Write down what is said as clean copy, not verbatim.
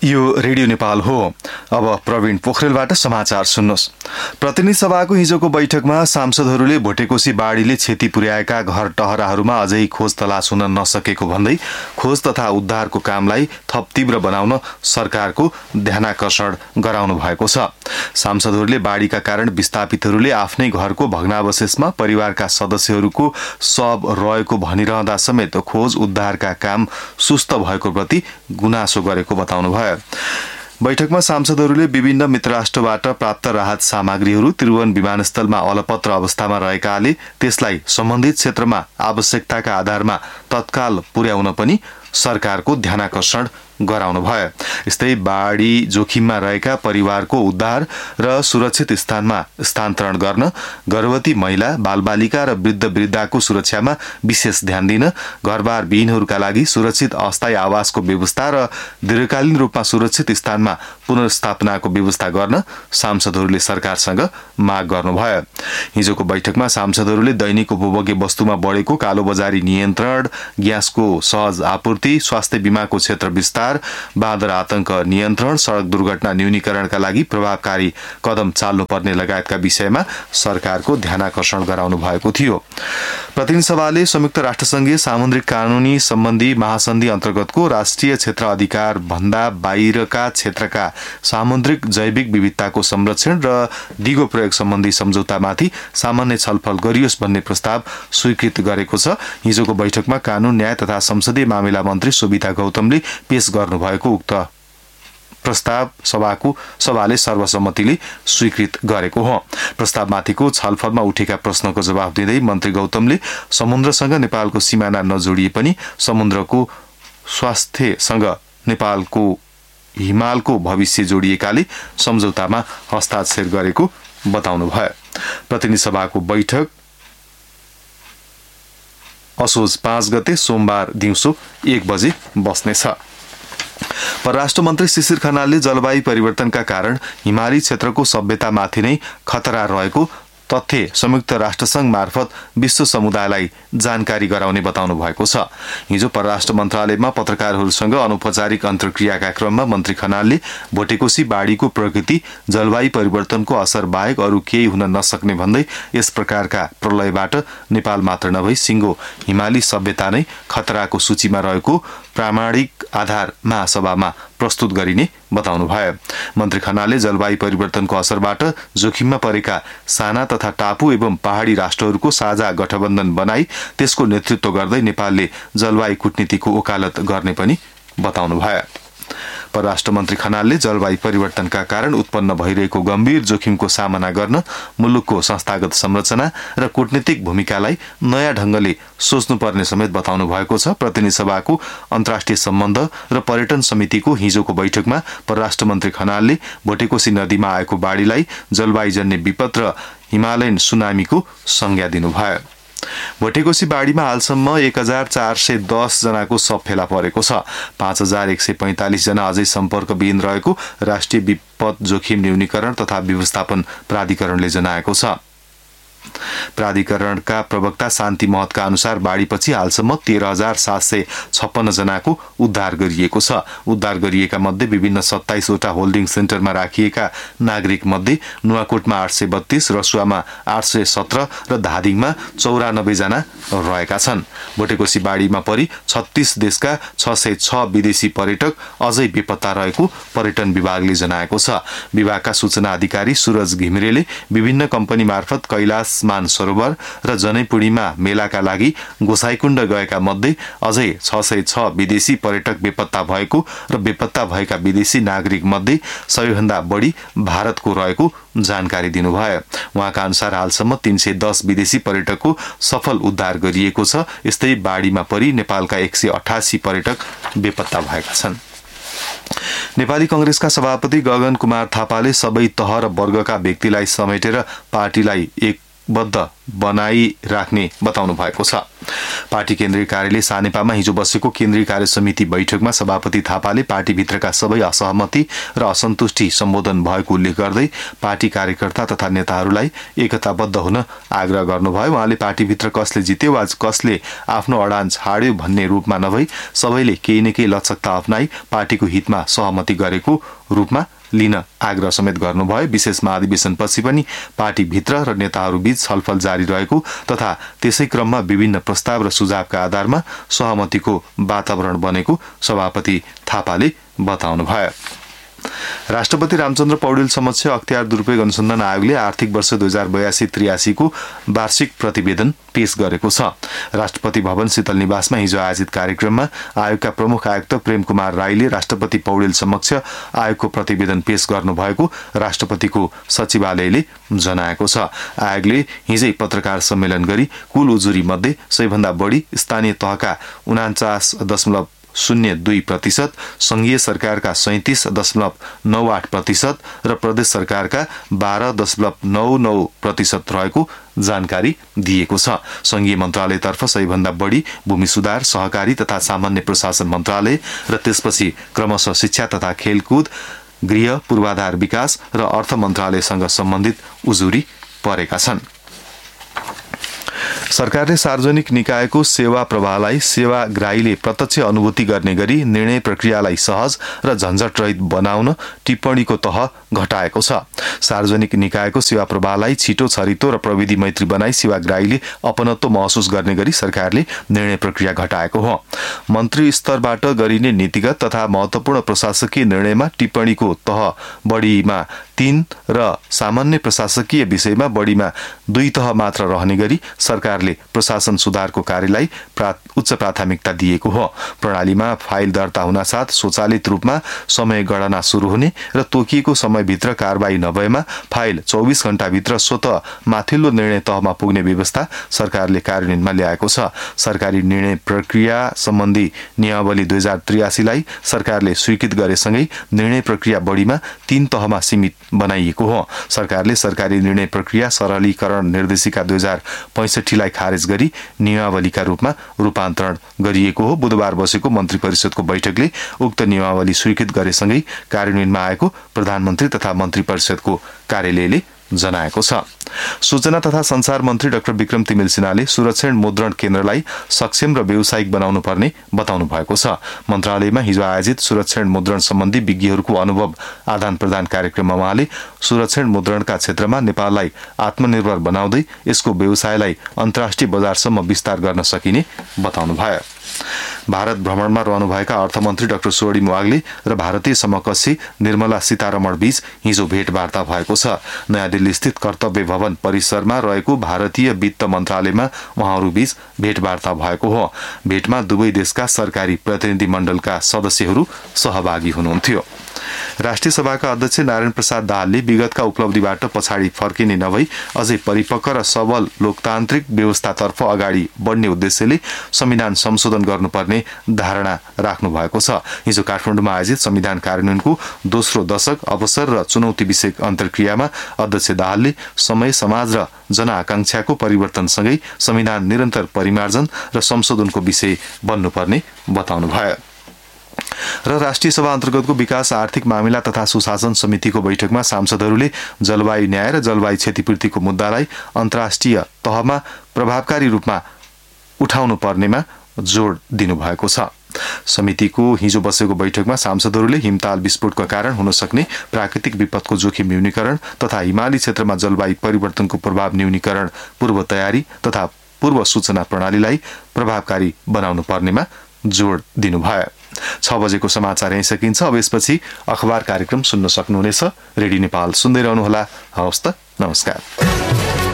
यो रेडियो नेपाल हो। अब प्रवीण पोखरेलबाट समाचार सुन्नुहोस्। प्रतिनिधि सभाको हिजोको बैठकमा सांसदहरूले भोटेकोशी बाढीले क्षति पुर्याएका घर टहराहरूमा अझै खोज तलास हुन नसकेको भन्दै खोज तथा उद्धारको कामलाई थप तीव्र बनाउन सरकारको ध्यानाकर्षण गराउनु भएको छ। सांसदहरूले बाढीका कारण विस्थापितहरूले आफ्नै घरको भग्नावशेषमा परिवारका सदस्यहरूको शव रहेको भनिरहँदा समेत खोज उद्धारका काम सुस्त भएको प्रति गुनासो गरेको बताउनुभयो। बैठकमा सांसदहरूले विभिन्न मित्र राष्ट्रबाट प्राप्त राहत सामग्रीहरू त्रिभुवन विमानस्थलमा अलपत्र अवस्थामा रहेकाले त्यसलाई सम्बन्धित क्षेत्रमा आवश्यकताका आधारमा तत्काल पुर्याउन पनि सरकारको ध्यानाकर्षण गराउनुभयो। यस्तै बाढी जोखिममा रहेका परिवारको उद्धार र सुरक्षित स्थानमा स्थानान्तरण गर्न, गर्भवती महिला, बालबालिका र वृद्ध वृद्धाको सुरक्षामा विशेष ध्यान दिन, घरबार विहीनहरूका लागि सुरक्षित अस्थायी आवासको व्यवस्था र दीर्घकालीन रूपमा सुरक्षित स्थानमा पुनर्स्थापनाको व्यवस्था गर्न सांसदहरूले सरकारसँग माग गर्नुभयो। हिजोको बैठकमा सांसदहरूले दैनिक उपभोग्य वस्तुमा बढेको कालोबजारी नियन्त्रण, ग्यासको सहज आपूर्ति, स्वास्थ्य बीमाको क्षेत्र विस्तार, बाँदर आतंक नियन्त्रण, सड़क दुर्घटना न्यूनीकरणका लागि प्रभावकारी कदम चाल्नुपर्ने लगायतका विषयमा सरकारको ध्यानाकर्षण गराउनु भएको थियो। प्रतिनिधि सभाले संयुक्त राष्ट्रसंघीय सामुद्रिक कानूनी सम्बन्धी महासन्धि अन्तर्गतको राष्ट्रिय क्षेत्र अधिकार भन्दा बाहिरका क्षेत्रका सामुद्रिक जैविक विविधताको संरक्षण र दिगो प्रयोग सम्बन्धी सम्झौतामाथि सामान्य छलफल गरियोस् भन्ने प्रस्ताव स्वीकृत गरेको छ। हिजोको बैठकमा कानून, न्याय तथा संसदीय मामिला मन्त्री सुविता गौतमले पेश गर्नुभएको उक्त प्रस्ताव सभाले सर्वसम्मतिले स्वीकृत गरेको हो। प्रस्तावमाथिको छलफलमा उठेका प्रश्नको जवाफ दिँदै मन्त्री गौतमले समुद्रसँग नेपालको सिमाना नजोडिए पनि समुद्रको स्वास्थ्यसँग नेपालको हिमालको भविष्य जोडिएकाले सम्झौतामा हस्ताक्षर गरेको बताउनुभयो। प्रतिनिधि सभाको बैठक असोज 5 गते सोमबार दिउँसो 1 बजे बस्नेछ। परराष्ट्र मन्त्री शिशिर खनालले जलवायु परिवर्तनका कारण हिमाली क्षेत्रको सभ्यतामाथि नै खतरा रहेको तथ्य संयुक्त राष्ट्रसंघ मार्फत विश्व समुदायलाई जानकारी गराउने बताउनु भएको छ। हिजो परराष्ट्र मन्त्रालयमा पत्रकारहरूसँग अनौपचारिक अन्तर्क्रियाका क्रममा मन्त्री खनालले भोटेकोशी बाढीको प्रकृति जलवायु परिवर्तनको असर बाहेक अरू केही हुन नसक्ने भन्दै यस प्रकारका प्रलयबाट नेपाल मात्र नभई सिङ्गो हिमाली सभ्यता नै खतराको सूचीमा रहेको प्रामाणिक आधार महासभामा प्रस्तुत गरिने बताउनुभयो। मन्त्री खनालले जलवायु परिवर्तनको असरबाट जोखिममा परेका साना तथा टापु एवं पहाडी राष्ट्रहरूको साझा गठबन्धन बनाई त्यसको नेतृत्व गर्दै नेपालले जलवायु कूटनीतिको वकालत गर्ने पनि बताउनुभयो। परराष्ट्र मन्त्री खनालले जलवायु परिवर्तनका कारण उत्पन्न भइरहेको गम्भीर जोखिमको सामना गर्न मुलुकको संस्थागत संरचना र कूटनीतिक भूमिकालाई नयाँ ढंगले सोच्नुपर्ने समेत बताउनु भएको छ। प्रतिनिधि सभाको अन्तर्राष्ट्रिय सम्बन्ध र पर्यटन समितिको हिजोको बैठकमा परराष्ट्र मन्त्री खनालले भोटेकोशी नदीमा आएको बाढीलाई जलवायुजन्य विपद र हिमालयन सुनामीको संज्ञा दिनुभयो। भोटेकोशी बाढीमा हालसम्म 1410 जनाको शव फेला परेको छ। 5145 जना अझै सम्पर्कविहीन रहेको राष्ट्रिय विपद जोखिम न्यूनीकरण तथा व्यवस्थापन प्राधिकरणले जनाएको छ। प्राधिकरणका प्रवक्ता शान्ति महतका अनुसार बाढीपछि हालसम्म 13,756 जनाको उद्धार गरिएको छ। उद्धार गरिएका मध्ये विभिन्न 27 वटा होल्डिङ सेन्टरमा राखिएका नागरिक मध्ये नुवाकोटमा 832, रसुवामा 817 र धादिङमा 94 जना रहेका छन्। भोटेकोशी बाढीमा परि 36 देशका 606 विदेशी पर्यटक अझै बेपत्ता रहेको पर्यटन विभागले जनाएको छ। विभागका सूचना अधिकारी सूरज घिमिरेले विभिन्न कम्पनी मार्फत कैलाश मानसरोवर र जनैपूर्णिमा मेलाका लागि गोसाईकुण्ड गएका मध्ये अझै 606 विदेशी पर्यटक बेपत्ता भएको र बेपत्ता भएका विदेशी नागरिक मध्ये सबैभन्दा बढी भारतको रहेको जानकारी दिनुभयो। उहाँका अनुसार हालसम्म 310 विदेशी पर्यटकको सफल उद्धार गरिएको छ। यस्तै बाढीमा परि नेपालका 188 पर्यटक बेपत्ता भएका छन्। नेपाली कंग्रेसका सभापति गगन कुमार थापाले सबै तह र वर्गका व्यक्तिलाई समेटेर पार्टीलाई एकबद्ध बनाइराख्ने बताउनु भएको छ। पार्टी केन्द्रीय कार्यालय सानेपामा हिजो बसेको केन्द्रीय कार्य समिति बैठकमा सभापति थापाले पार्टीभित्रका सबै असहमति र असन्तुष्टि सम्बोधन भएको उल्लेख गर्दै पार्टी कार्यकर्ता तथा नेताहरूलाई एकताबद्ध हुन आग्रह गर्नुभयो। उहाँले पार्टीभित्र कसले जित्यो वा कसले आफ्नो अडान छाड्यो भन्ने रूपमा नभई सबैले केही न केही लचकता अप्नाई पार्टीको हितमा सहमति गरेको रूपमा लिन आग्रह समेत गर्नुभयो। विशेष महाधिवेशनपछि पनि पार्टीभित्र र नेताहरूबीच छलफल जारी रहेको तथा त्यसै क्रममा विभिन्न प्रस्ताव र सुझावका आधारमा सहमतिको वातावरण बनेको सभापति थापाले बताउनुभयो। राष्ट्रपति रामचन्द्र पौडेल समक्ष अख्तियार दुरूपयोग अनुसन्धान आयोगले आर्थिक वर्ष 2082-83 को वार्षिक प्रतिवेदन पेश गरेको छ। राष्ट्रपति भवन शीतल निवासमा हिजो आयोजित कार्यक्रममा आयोगका प्रमुख आयुक्त प्रेम कुमार राईले राष्ट्रपति पौडेल समक्ष आयोगको प्रतिवेदन पेश गर्नुभएको राष्ट्रपतिको सचिवालयले जनाएको छ। आयोगले हिजै पत्रकार सम्मेलन गरी कुल उजुरी मध्ये सबैभन्दा बढी स्थानीय तहका 49.02%, संघीय सरकारका 37.98% र प्रदेश सरकारका 12.99% रहेको जानकारी दिएको छ। संघीय मन्त्रालयतर्फ सबैभन्दा बढी भूमि सुधार, सहकारी तथा सामान्य प्रशासन मन्त्रालय र त्यसपछि क्रमशः शिक्षा तथा खेलकुद, गृह, पूर्वाधार विकास र अर्थ मन्त्रालयसँग सम्बन्धित उजुरी परेका छन्। सरकारले सार्वजनिक निकायको सेवा प्रवाहलाई सेवाग्राहीले प्रत्यक्ष अनुभूति गर्ने गरी निर्णय प्रक्रियालाई सहज र झन्झटरहित बनाउन टिप्पणीको तह घटाएको छ। सार्वजनिक निकायको सेवा प्रवाहलाई छिटो, छरितो र प्रविधि मैत्री बनाई सेवाग्राहीले अपनत्व महसुस गर्ने गरी सरकारले निर्णय प्रक्रिया घटाएको हो। मन्त्री स्तरबाट गरिने नीतिगत तथा महत्त्वपूर्ण प्रशासकीय निर्णयमा टिप्पणीको तह बढीमा 3 र सामान्य प्रशासकीय विषयमा बढीमा 2 तह मात्र रहने गरी सरकारले प्रशासन सुधारको कार्यलाई उच्च प्राथमिकता दिएको हो। प्रणालीमा फाइल दर्ता हुनासाथ स्वचालित रूपमा समय गणना शुरू हुने र तोकिएको समयभित्र कारबाही नभएमा फाइल 24 घण्टाभित्र स्वतः माथिल्लो निर्णय तहमा पुग्ने व्यवस्था सरकारले कार्यान्वयनमा ल्याएको छ। सरकारी निर्णय प्रक्रिया सम्बन्धी नियमावली 2083लाई सरकारले स्वीकृत गरेसँगै निर्णय प्रक्रिया बढीमा 3 तहमा सीमित बनाइएको हो। सरकारले सरकारी निर्णय प्रक्रिया सरलीकरण निर्देशिका 2065लाई खारेज गरी नियमावलीका रूपमा रूपान्तरण गरिएको हो। बुधबार बसेको मन्त्री परिषदको बैठकले उक्त नियमावली स्वीकृत गरेसँगै कार्यान्वयनमा आएको प्रधानमन्त्री तथा मन्त्री परिषदको कार्यालयले जनाएको छ। सूचना तथा संचार मन्त्री डाक्टर विक्रम तिमिल सिन्हाले सुरक्षण मुद्रण केन्द्रलाई सक्षम र व्यावसायिक बनाउनु पर्ने बताउनु भएको छ। मन्त्रालयमा हिजो आयोजित सुरक्षण मुद्रण सम्बन्धी विज्ञहरूको अनुभव आदान प्रदान कार्यक्रममा उहाँले सुरक्षण मुद्रणका क्षेत्रमा नेपाललाई आत्मनिर्भर बनाउँदै यसको व्यवसायलाई अन्तर्राष्ट्रिय बजारसम्म विस्तार गर्न सकिने बताउनुभयो। भारत भ्रमणमा रहनुभएका अर्थमन्त्री डाक्टर सोर्डी मुवागले र भारतीय समकक्षी निर्मला सीतारमण बीच हिजो भेटवार्ता भएको छ। नयाँ दिल्ली स्थित कर्तव्य भवन परिसरमा रहेको भारतीय वित्त मन्त्रालयमा उहाँहरूबीच भेटवार्ता भएको हो। भेटमा दुवै देशका सरकारी प्रतिनिधि मण्डलका सदस्यहरू सहभागी हुनुहुन्थ्यो। राष्ट्रिय सभाका अध्यक्ष नारायण प्रसाद दाहालले विगतका उपलब्धिबाट पछाडि फर्किने नभई अझै परिपक्व र सबल लोकतान्त्रिक व्यवस्थातर्फ अगाडि बढ्ने उद्देश्यले संविधान संशोधन गर्नुपर्ने धारणा राख्नु भएको छ। हिजो काठमाडौँमा आयोजित संविधान कार्यान्वयनको दोस्रो दशक अवसर र चुनौती विषयक अन्तर्क्रियामा अध्यक्ष दाहालले समय, समाज र जनआकांक्षाको परिवर्तनसँगै संविधान निरन्तर परिमार्जन र संशोधनको विषय बन्नुपर्ने बताउनुभयो। र राष्ट्रिय सभा अन्तर्गतको विकास, आर्थिक मामिला तथा सुशासन समितिको बैठकमा सांसदहरूले जलवायु न्याय र जलवायु क्षतिपूर्तिको मुद्दालाई अन्तर्राष्ट्रिय तहमा प्रभावकारी रूपमा उठाउनु पर्नेमा जोड दिनुभएको छ। समितिको हिजो बसेको बैठकमा सांसदहरूले हिमताल विस्फोटका कारण हुन सक्ने प्राकृतिक विपदको जोखिम न्यूनीकरण तथा हिमाली क्षेत्रमा जलवायु परिवर्तनको प्रभाव न्यूनीकरण पूर्व तयारी तथा पूर्व सूचना प्रणालीलाई प्रभावकारी बनाउनु पर्नेमा जोड दिनुभयो। 6 बजेको समाचार यही सकिन्छ। अब यसपछि अखबार कार्यक्रम सुन्न सक्नुहुनेछ। रेडियो नेपाल सुन्दै रहनुहोला। हवस् त, नमस्कार।